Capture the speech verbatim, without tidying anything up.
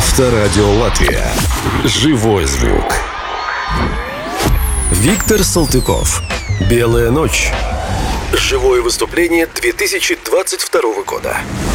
Авторадио Латвия. Живой звук. Виктор Салтыков. «Белая ночь». Живое выступление две тысячи двадцать второго года.